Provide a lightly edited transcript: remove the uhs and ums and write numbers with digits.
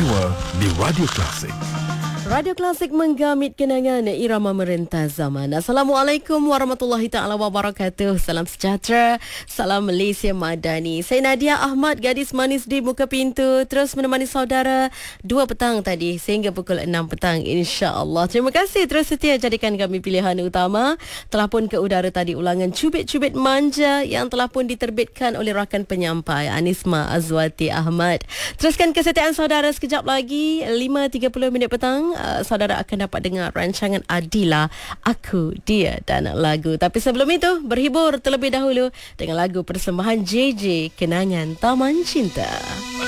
istimewa di Radio Klasik. Radio Klasik menggamit kenangan irama merentah zaman. Assalamualaikum warahmatullahi taala wabarakatuh. Salam sejahtera, salam Malaysia Madani. Saya Nadia Ahmad, gadis manis di muka pintu, terus menemani saudara 2 petang tadi sehingga pukul 6 petang insya-Allah. Terima kasih terus setia jadikan kami pilihan utama. Telah pun ke udara tadi ulangan Cubit-Cubit Manja yang telah pun diterbitkan oleh rakan penyampai Anisma Azwati Ahmad. Teruskan kesetiaan saudara sekejap lagi 5.30 minit petang. Saudara akan dapat dengar rancangan Adila, Aku, Dia dan Lagu. Tapi sebelum itu, berhibur terlebih dahulu dengan lagu persembahan JJ, Kenangan Taman Cinta.